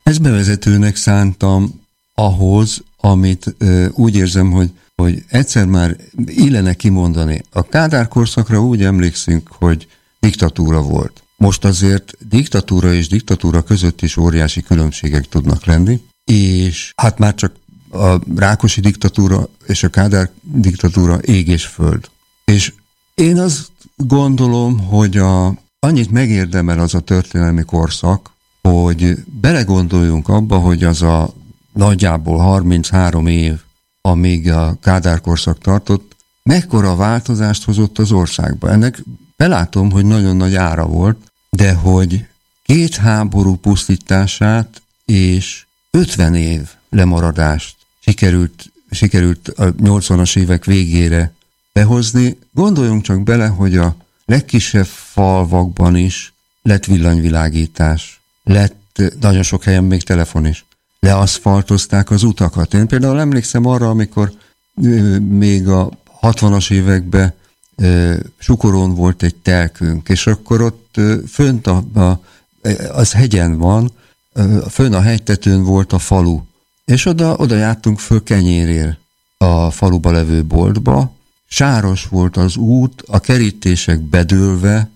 Ezt bevezetőnek szántam ahhoz, amit úgy érzem, hogy egyszer már illene kimondani. A Kádár korszakra úgy emlékszünk, hogy diktatúra volt. Most azért diktatúra és diktatúra között is óriási különbségek tudnak lenni, és hát már csak a Rákosi diktatúra és a Kádár diktatúra ég és föld. És én azt gondolom, hogy annyit megérdemel az a történelmi korszak, hogy belegondoljunk abba, hogy az a nagyjából 33 év, amíg a Kádár korszak tartott, mekkora változást hozott az országba. Ennek belátom, hogy nagyon nagy ára volt, de hogy 2 háború pusztítását és 50 év lemaradást sikerült a 80-as évek végére behozni. Gondoljunk csak bele, hogy a legkisebb falvakban is lett villanyvilágítás, lett nagyon sok helyen még telefon is. Leaszfaltozták az utakat. Én például emlékszem arra, amikor még a 60-as években Sukoron volt egy telkünk, és akkor ott fönt az hegyen van, fönn a hegytetőn volt a falu, és oda jártunk föl kenyérért a faluba levő boltba. Sáros volt az út, a kerítések bedőlve,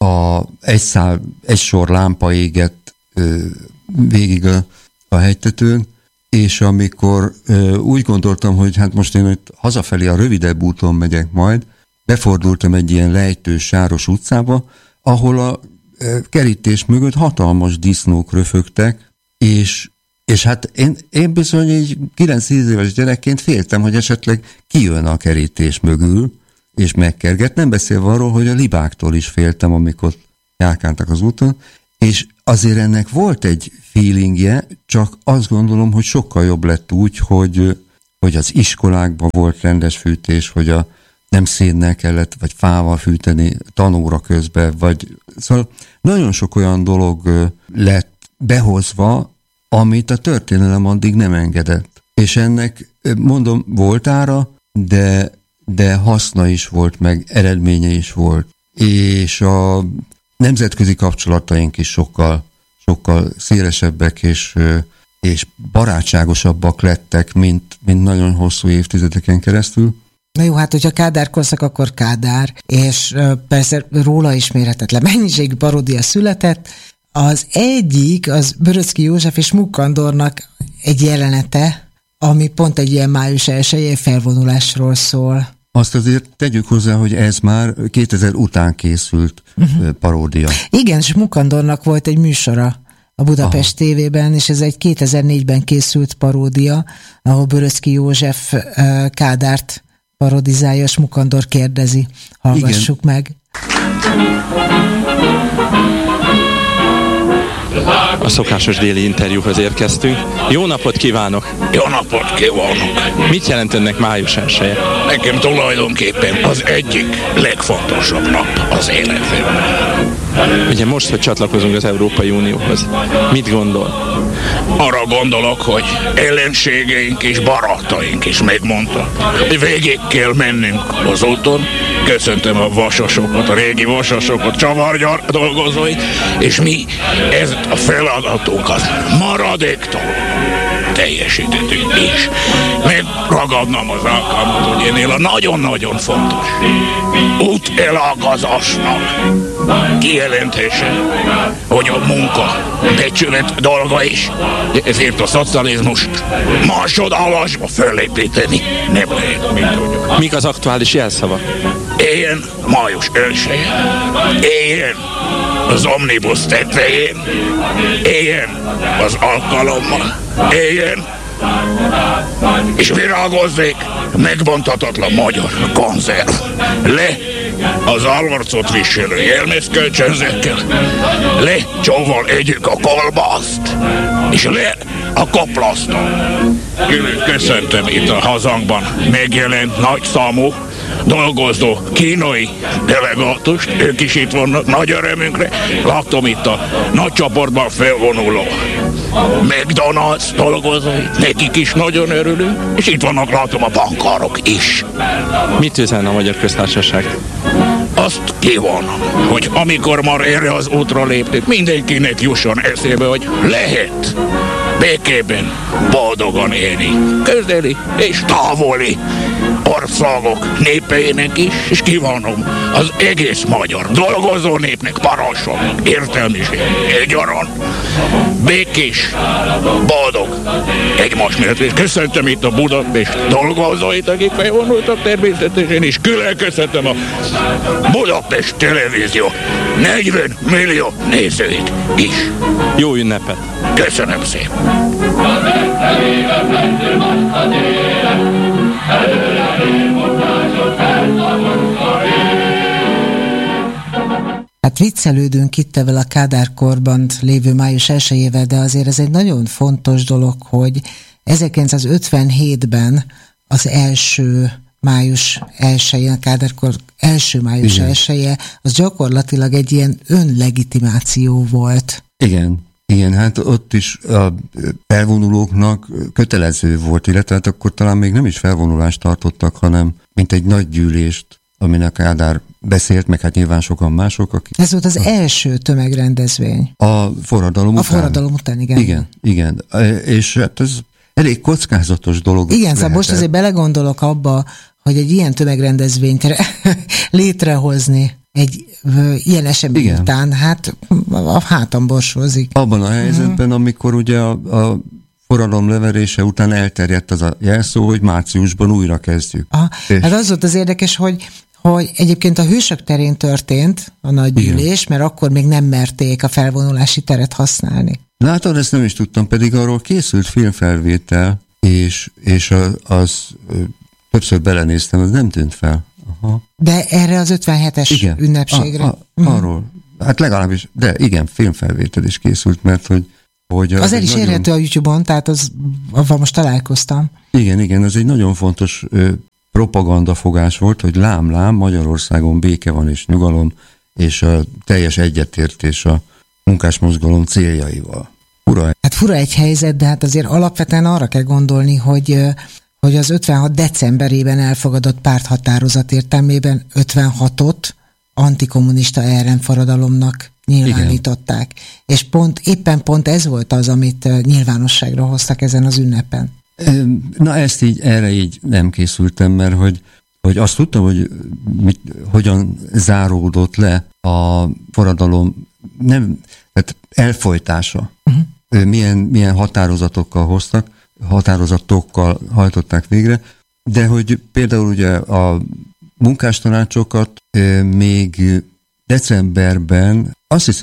egy sor lámpa égett végig a hegytetőn, és amikor úgy gondoltam, hogy hát most én itt hazafelé a rövidebb úton megyek majd, befordultam egy ilyen lejtős, sáros utcába, ahol a kerítés mögött hatalmas disznók röfögtek, és hát én bizony így 9-10 éves gyerekként féltem, hogy esetleg kijön a kerítés mögül, és megkerget. Nem beszélve arról, hogy a libáktól is féltem, amikor járkáltak az úton, és azért ennek volt egy feelingje, csak azt gondolom, hogy sokkal jobb lett úgy, hogy az iskolákban volt rendes fűtés, hogy nem szénnel kellett, vagy fával fűteni tanóra közben, szóval nagyon sok olyan dolog lett behozva, amit a történelem addig nem engedett. És ennek, mondom, volt ára, de haszna is volt, meg eredménye is volt. És a nemzetközi kapcsolataink is sokkal szélesebbek és barátságosabbak lettek, mint nagyon hosszú évtizedeken keresztül. Na jó, hát hogyha Kádár korszak, akkor Kádár, és persze róla ismérhetetlen mennyiségű paródia született. Az egyik, az Böröczky József és Muck Andornak egy jelenete, ami pont egy ilyen május 1-i felvonulásról szól. Azt azért tegyük hozzá, hogy ez már 2000 után készült paródia. Igen, és Muck Andornak volt egy műsora a Budapest TV-ben, és ez egy 2004-ben készült paródia, ahol Böröczky József Kádárt parodizálja, és Muck Andor kérdezi. Hallgassuk meg. A szokásos déli interjúhoz érkeztünk. Jó napot kívánok! Jó napot kívánok! Mit jelent önnek május 1-e? Nekem tulajdonképpen az egyik legfontosabb nap az életemben. Ugye most, hogy csatlakozunk az Európai Unióhoz, mit gondol? Arra gondolok, hogy ellenségeink és barátaink is megmondtak, hogy végig kell mennünk az úton. Köszöntöm a vasasokat, a régi vasasokat, csavargyar dolgozóit, és mi ezt a feladatunkat maradéktalanul teljesítettük is. Megragadnám az alkalmat, hogy ennél a nagyon-nagyon fontos útelágazásnak kijelentése, hogy a munka becsület dolga is, ezért a szocializmust másodállásba fölépíteni nem lehet, mint tudjuk. Mik az aktuális jelszavak? Éljen május 1-je, éljen az omnibus tetején, éljen az alkalommal, éljen és virágozzék megbontatatlan magyar konzerv. Le az állarcot viselő jelmezkölcsönzőkkel, le csóval együk a kolbászt, és le a koplasztal. Köszöntöm itt a hazánkban megjelent nagyszámú dolgozó kínai delegátust, ők is itt vannak nagy örömünkre. Láttam itt a nagy csoportban felvonuló McDonald's dolgozóit, nekik is nagyon örülünk, és itt vannak, látom, a bankárok is. Mit üzen a Magyar Köztársaság? Azt kívánom, hogy amikor már erre az útra léptünk, mindenkinek jusson eszébe, hogy lehet békében boldogan élni, közeli és távoli országok népeinek is, és kívánom az egész magyar dolgozó népnek, parancsolnak, értelmiség egyaránt, békés, boldog egymás mellett. És köszöntöm itt a Budapest dolgozóit, akik felvonultak természetesen, és külön köszöntöm a Budapest Televízió 40 millió nézőit is. Jó ünnepet! Köszönöm szépen! Hát viccelődünk itt evel a Kádár korban lévő május 1-ével, de azért ez egy nagyon fontos dolog, hogy 1957-ben az első május 1-je, a Kádárkor első május 1-je, az gyakorlatilag egy ilyen önlegitimáció volt. Igen, hát ott is a felvonulóknak kötelező volt, illetve hát akkor talán még nem is felvonulást tartottak, hanem mint egy nagy gyűlést, aminek Kádár beszélt, meg hát nyilván sokan mások. Akik... Ez volt az első tömegrendezvény. A forradalom után. A forradalom után, igen. Igen. És hát ez elég kockázatos dolog. Igen, szóval most azért belegondolok abba, hogy egy ilyen tömegrendezvényt létrehozni egy ilyen esemény után, hát a hátam borsózik. Abban a helyzetben, amikor ugye a forradalom leverése után elterjedt az a jelszó, hogy márciusban újra kezdjük. Hát az volt az érdekes, hogy egyébként a Hősök terén történt a nagy gyűlés, mert akkor még nem merték a felvonulási teret használni. Látod, ezt nem is tudtam, pedig arról készült filmfelvétel, és az többször belenéztem, az nem tűnt fel. Aha. De erre az 57-es ünnepségre? Arról. Hát legalábbis, de igen, filmfelvétel is készült, mert hogy az el is nagyon... érhető a YouTube-on, tehát avval most találkoztam. Igen, ez egy nagyon fontos propagandafogás volt, hogy lám, Magyarországon béke van és nyugalom, és a teljes egyetértés a munkásmozgalom céljaival. Fura egy helyzet, de hát azért alapvetően arra kell gondolni, hogy az 56 decemberében elfogadott párthatározat értelmében 56-ot antikommunista ellenforradalomnak nyilvánították. És éppen ez volt az, amit nyilvánosságra hoztak ezen az ünnepen. Na erre így nem készültem, mert hogy azt tudtam, hogy hogyan záródott le a forradalom tehát elfojtása. Milyen határozatokkal hajtották végre, de hogy például ugye a munkástanácsokat még decemberben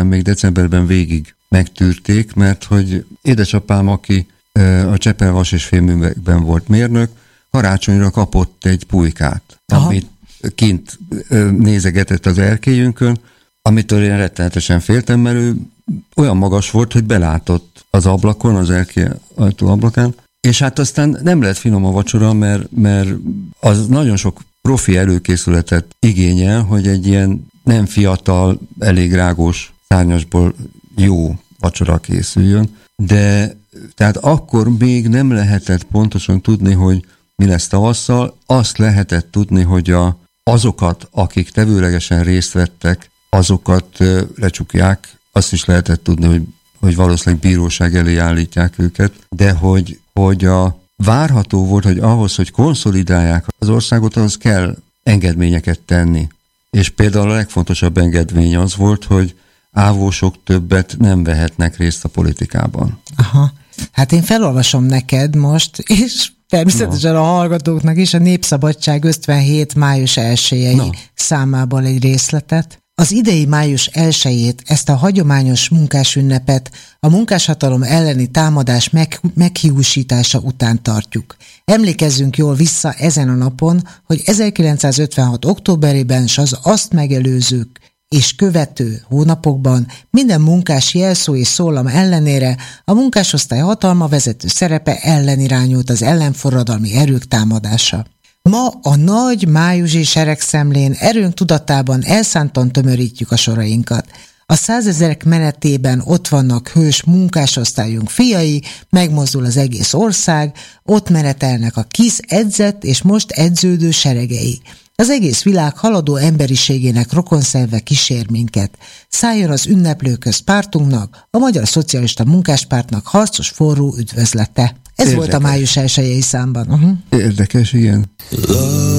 végig megtűrték, mert hogy édesapám, aki a Csepel-Vas és Fémművekben volt mérnök, karácsonyra kapott egy pulykát, amit kint nézegetett az erkélyünkön, amitől én rettenetesen féltem, mert ő olyan magas volt, hogy belátott az ablakon, az erkély ajtó ablakán, és hát aztán nem lett finom a vacsora, mert az nagyon sok profi előkészületet igényel, hogy egy ilyen nem fiatal, elég rágós szárnyasból jó vacsora készüljön, de tehát akkor még nem lehetett pontosan tudni, hogy mi lesz tavasszal, azt lehetett tudni, hogy azokat, akik tevőlegesen részt vettek, azokat lecsukják, azt is lehetett tudni, hogy valószínűleg bíróság elé állítják őket, de hogy várható volt, hogy ahhoz, hogy konszolidálják az országot, ahhoz kell engedményeket tenni. És például a legfontosabb engedmény az volt, hogy ávósok többet nem vehetnek részt a politikában. Aha. Hát én felolvasom neked most, és természetesen a hallgatóknak is a Népszabadság 57. május 1-i számából egy részletet. Az idei május 1-ét, ezt a hagyományos munkásünnepet a munkáshatalom elleni támadás meghiúsítása után tartjuk. Emlékezzünk jól vissza ezen a napon, hogy 1956. októberében s az azt megelőzők és követő hónapokban minden munkás jelszó és szólam ellenére a munkásosztály hatalma vezető szerepe ellen irányult az ellenforradalmi erők támadása. Ma a nagy májusi seregszemlén erőnk tudatában elszántan tömörítjük a sorainkat. A 100 000 menetében ott vannak hős munkásosztályunk fiai, megmozdul az egész ország, ott menetelnek a KISZ edzett és most edződő seregei. Az egész világ haladó emberiségének rokonszerve kísér minket. Szálljon az ünneplőköz pártunknak, a Magyar Szocialista Munkáspártnak harcos forró üdvözlete. Ez volt a május 1-i számban. Érdekes, igen.